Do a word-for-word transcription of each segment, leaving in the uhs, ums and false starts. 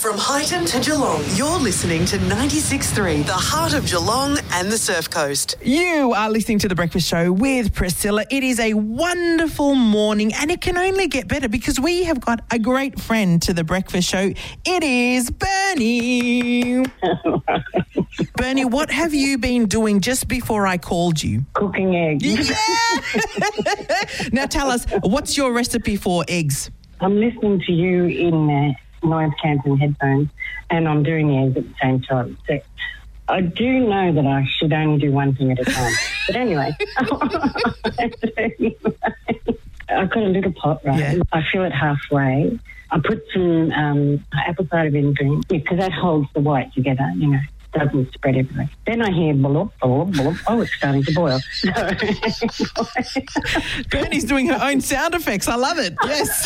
From Highton to Geelong, you're listening to ninety-six point three, the heart of Geelong and the Surf Coast. You are listening to The Breakfast Show with Priscilla. It is a wonderful morning and it can only get better because we have got a great friend to The Breakfast Show. It is Bernie. Bernie, what have you been doing just before I called you? Cooking eggs. Yeah! Now tell us, what's your recipe for eggs? I'm listening to you in uh, noise cancelling headphones and I'm doing the eggs at the same time. So I do know that I should only do one thing at a time. But anyway, I've got a little pot, right? Yeah. I fill it halfway. I put some um, apple cider vinegar because that holds the white together, you know. Doesn't spread everywhere. Then I hear blop, blop, blop. Oh, it's starting to boil. Bernie's doing her own sound effects. I love it. Yes.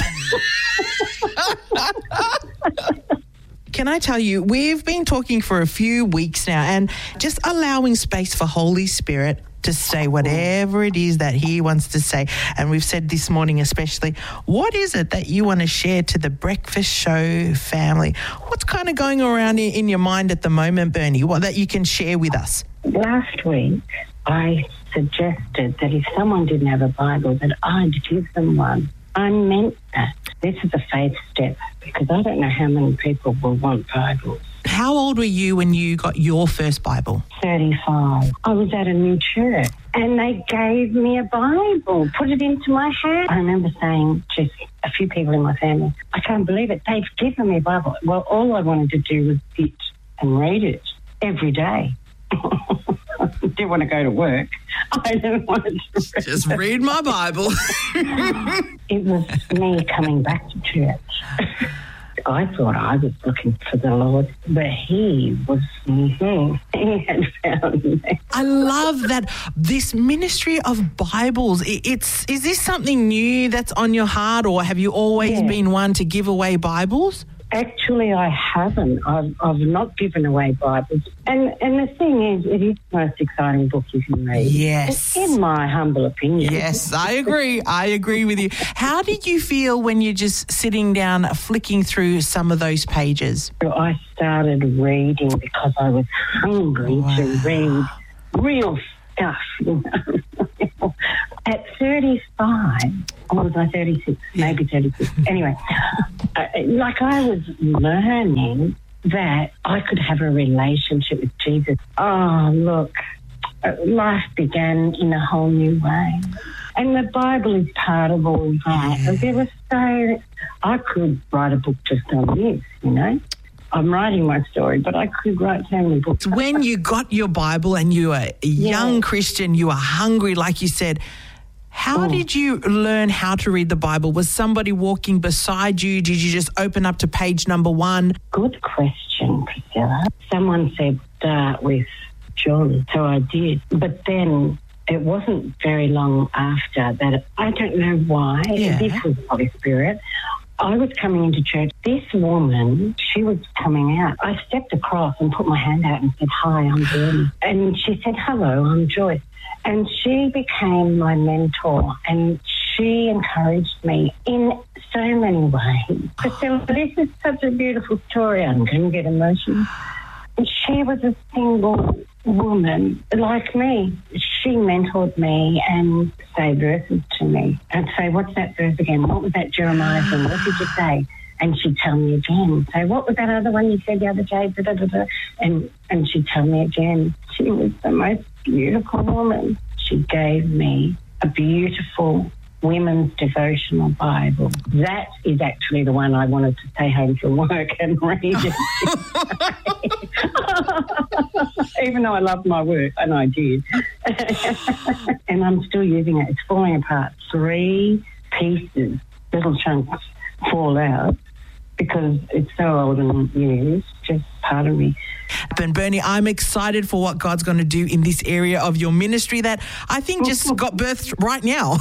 Can I tell you, we've been talking for a few weeks now and just allowing space for Holy Spirit to say whatever it is that he wants to say. And we've said this morning especially, what is it that you want to share to the Breakfast Show family? What's kind of going around in, in your mind at the moment, Bernie, what that you can share with us? Last week, I suggested that if someone didn't have a Bible, that I'd give them one. I meant that. This is a faith step because I don't know how many people will want Bibles. How old were you when you got your first Bible? thirty-five. I was at a new church and they gave me a Bible, put it into my hand. I remember saying to a few people in my family, I can't believe it, they've given me a Bible. Well, all I wanted to do was sit and read it every day. I didn't want to go to work. I didn't want to read Just read my Bible. It was me coming back to church. I thought I was looking for the Lord, but he was, mm-hmm, he had found me. I love that this ministry of Bibles, it's, is this something new that's on your heart or have you always yeah. been one to give away Bibles? Actually, I haven't. I've, I've not given away Bibles. And and the thing is, it is the most exciting book you can read. Yes. In my humble opinion. Yes, I agree. I agree with you. How did you feel when you're just sitting down, flicking through some of those pages? I started reading because I was hungry wow. to read real stuff, you know. At thirty-five, or was I thirty-six? Yeah. Maybe thirty-six. Anyway, uh, like I was learning that I could have a relationship with Jesus. Oh, look, uh, life began in a whole new way. And the Bible is part of all that. Yeah. There was so... I could write a book just on this, you know. I'm writing my story, but I could write so many books. When you got your Bible and you were a young yeah. Christian, you were hungry, like you said, how oh. did you learn how to read the Bible? Was somebody walking beside you? Did you just open up to page number one? Good question, Priscilla. Someone said start with John, so I did. But then it wasn't very long after that. I don't know why. Yeah. This was the Holy Spirit. I was coming into church. This woman, she was coming out. I stepped across and put my hand out and said, hi, I'm Bernie. And she said, hello, I'm Joyce. And she became my mentor and she encouraged me in so many ways. Priscilla, this is such a beautiful story. I'm going to get emotional. She was a single woman like me. She mentored me and say verses to me. I'd say, what's that verse again? What was that Jeremiah thing? What did you say? And she'd tell me again. So what was that other one you said the other day? Da, da, da, da. And, and she'd tell me again. She was the most beautiful woman. She gave me a beautiful women's devotional Bible. That is actually the one I wanted to stay home from work and read it. Even though I love my work, and I did. And I'm still using it. It's falling apart. Three pieces, little chunks fall out because it's so old and used. Just pardon me. And Bernie, I'm excited for what God's going to do in this area of your ministry that I think just got birthed right now.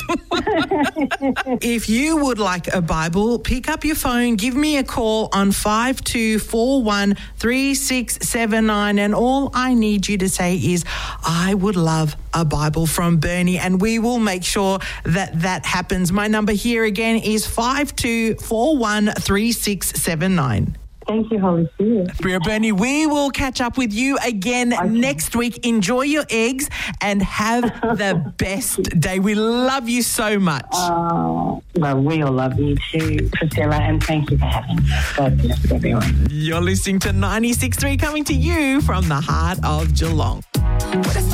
If you would like a Bible, pick up your phone, give me a call on five two four one, three six seven nine, and all I need you to say is, I would love a Bible from Bernie, and we will make sure that that happens. My number here again is five two four one, three six seven nine. Thank you, Holy Spirit. Spirit Bernie, we will catch up with you again okay. next week. Enjoy your eggs and have the best day. We love you so much. Oh, well, we all love you too, Priscilla, and thank you for having me. God bless everyone. You're listening to ninety-six point three, coming to you from the heart of Geelong.